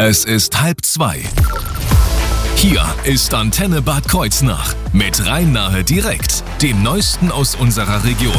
Es ist 1:30. Hier ist Antenne Bad Kreuznach mit Rhein-Nahe direkt, dem Neuesten aus unserer Region.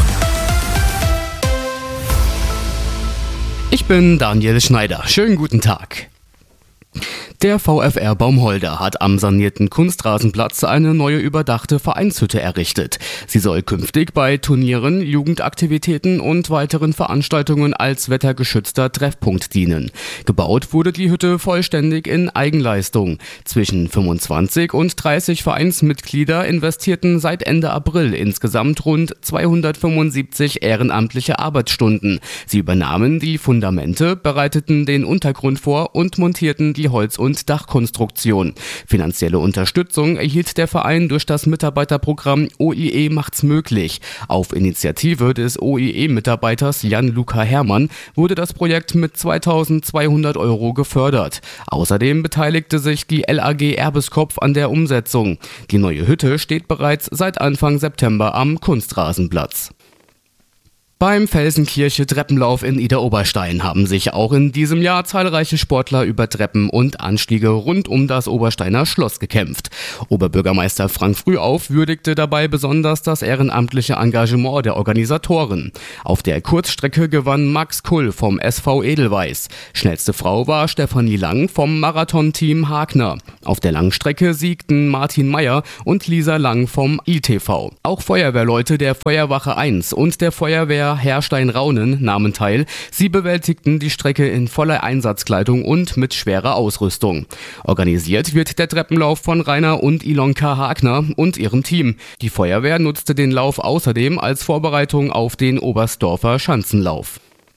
Ich bin Daniel Schneider. Schönen guten Tag. Der VfR Baumholder hat am sanierten Kunstrasenplatz eine neue überdachte Vereinshütte errichtet. Sie soll künftig bei Turnieren, Jugendaktivitäten und weiteren Veranstaltungen als wettergeschützter Treffpunkt dienen. Gebaut wurde die Hütte vollständig in Eigenleistung. Zwischen 25 und 30 Vereinsmitglieder investierten seit Ende April insgesamt rund 275 ehrenamtliche Arbeitsstunden. Sie übernahmen die Fundamente, bereiteten den Untergrund vor und montierten die Holz- und Dachkonstruktion. Finanzielle Unterstützung erhielt der Verein durch das Mitarbeiterprogramm OIE macht's möglich. Auf Initiative des OIE-Mitarbeiters Jan-Luca Herrmann wurde das Projekt mit 2.200 € gefördert. Außerdem beteiligte sich die LAG Erbeskopf an der Umsetzung. Die neue Hütte steht bereits seit Anfang September am Kunstrasenplatz. Beim Felsenkirche-Treppenlauf in Idar-Oberstein haben sich auch in diesem Jahr zahlreiche Sportler über Treppen und Anstiege rund um das Obersteiner Schloss gekämpft. Oberbürgermeister Frank Frühauf würdigte dabei besonders das ehrenamtliche Engagement der Organisatoren. Auf der Kurzstrecke gewann Max Kull vom SV Edelweiß. Schnellste Frau war Stefanie Lang vom Marathon-Team Hagner. Auf der Langstrecke siegten Martin Meyer und Lisa Lang vom ITV. Auch Feuerwehrleute der Feuerwache 1 und der Feuerwehr Herstein-Raunen nahmen teil. Sie bewältigten die Strecke in voller Einsatzkleidung und mit schwerer Ausrüstung. Organisiert wird der Treppenlauf von Rainer und Ilonka Hagner und ihrem Team. Die Feuerwehr nutzte den Lauf außerdem als Vorbereitung auf den Oberstdorfer Schanzenlauf.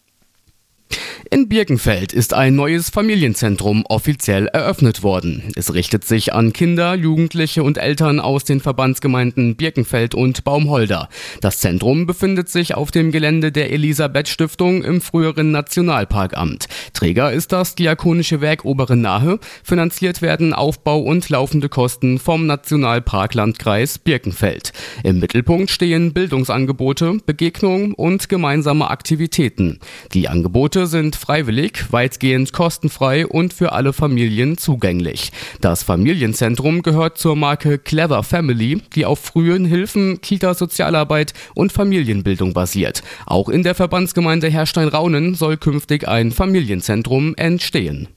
In Birkenfeld ist ein neues Familienzentrum offiziell eröffnet worden. Es richtet sich an Kinder, Jugendliche und Eltern aus den Verbandsgemeinden Birkenfeld und Baumholder. Das Zentrum befindet sich auf dem Gelände der Elisabeth-Stiftung im früheren Nationalparkamt. Träger ist das Diakonische Werk Obere Nahe. Finanziert werden Aufbau und laufende Kosten vom Nationalparklandkreis Birkenfeld. Im Mittelpunkt stehen Bildungsangebote, Begegnungen und gemeinsame Aktivitäten. Die Angebote sind freiwillig, weitgehend kostenfrei und für alle Familien zugänglich. Das Familienzentrum gehört zur Marke Clever Family, die auf frühen Hilfen, Kita-Sozialarbeit und Familienbildung basiert. Auch in der Verbandsgemeinde Herstein-Raunen soll künftig ein Familienzentrum entstehen.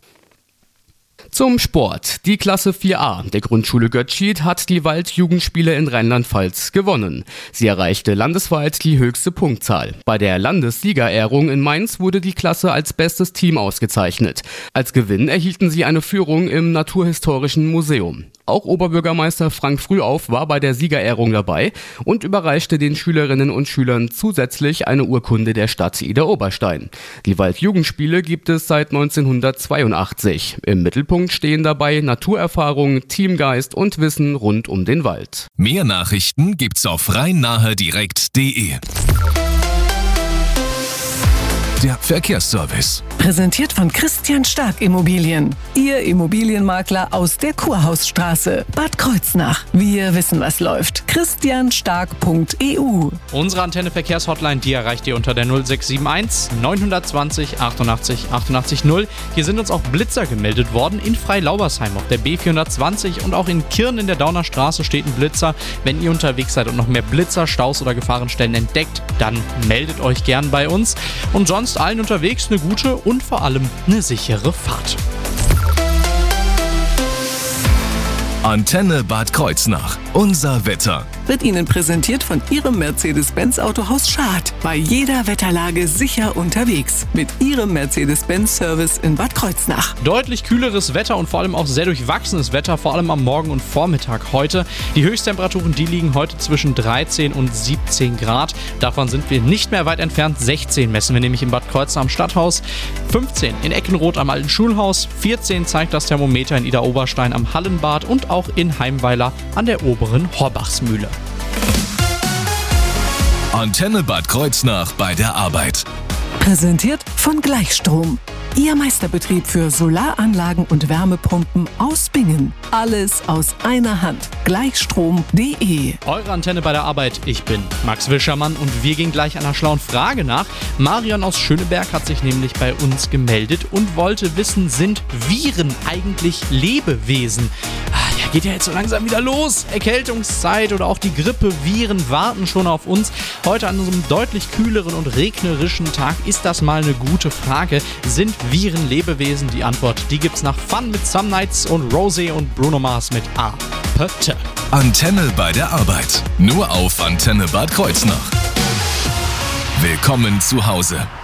Zum Sport. Die Klasse 4a der Grundschule Götzschied hat die Waldjugendspiele in Rheinland-Pfalz gewonnen. Sie erreichte landesweit die höchste Punktzahl. Bei der Landessiegerehrung in Mainz wurde die Klasse als bestes Team ausgezeichnet. Als Gewinn erhielten sie eine Führung im Naturhistorischen Museum. Auch Oberbürgermeister Frank Frühauf war bei der Siegerehrung dabei und überreichte den Schülerinnen und Schülern zusätzlich eine Urkunde der Stadt Idar-Oberstein. Die Waldjugendspiele gibt es seit 1982. Im Mittelpunkt stehen dabei Naturerfahrung, Teamgeist und Wissen rund um den Wald. Mehr Nachrichten gibt's auf rheinnahedirekt.de. Der Verkehrsservice. Präsentiert von Christian Stark Immobilien. Ihr Immobilienmakler aus der Kurhausstraße. Bad Kreuznach. Wir wissen, was läuft. christianstark.eu. Unsere Antenne-Verkehrshotline, die erreicht ihr unter der 0671 920 88 88 0. Hier sind uns auch Blitzer gemeldet worden in Freilaubersheim auf der B420 und auch in Kirn in der Dauner Straße steht ein Blitzer. Wenn ihr unterwegs seid und noch mehr Blitzer, Staus oder Gefahrenstellen entdeckt, dann meldet euch gern bei uns. Und sonst allen unterwegs eine gute und vor allem eine sichere Fahrt. Antenne Bad Kreuznach. Unser Wetter. Wird Ihnen präsentiert von Ihrem Mercedes-Benz Autohaus Schad. Bei jeder Wetterlage sicher unterwegs. Mit Ihrem Mercedes-Benz-Service in Bad Kreuznach. Deutlich kühleres Wetter und vor allem auch sehr durchwachsenes Wetter, vor allem am Morgen und Vormittag heute. Die Höchsttemperaturen, die liegen heute zwischen 13 und 17 Grad. Davon sind wir nicht mehr weit entfernt. 16 messen wir nämlich in Bad Kreuznach am Stadthaus. 15 in Eckenroth am Alten Schulhaus. 14 zeigt das Thermometer in Idar-Oberstein am Hallenbad und auch in Heimweiler an der oberen Horbachsmühle. Antenne Bad Kreuznach bei der Arbeit. Präsentiert von Gleichstrom. Ihr Meisterbetrieb für Solaranlagen und Wärmepumpen aus Bingen. Alles aus einer Hand. Gleichstrom.de. Eure Antenne bei der Arbeit. Ich bin Max Wischermann und wir gehen gleich einer schlauen Frage nach. Marion aus Schöneberg hat sich nämlich bei uns gemeldet und wollte wissen, sind Viren eigentlich Lebewesen? Ja, geht ja jetzt so langsam wieder los. Erkältungszeit oder auch die Grippeviren warten schon auf uns. Heute an so einem deutlich kühleren und regnerischen Tag ist das mal eine gute Frage. Sind Viren Lebewesen? Die Antwort, die gibt's nach Fun mit Some Nights und Rosé und Bruno Mars mit A. Pötte. Antenne bei der Arbeit. Nur auf Antenne Bad Kreuznach. Willkommen zu Hause.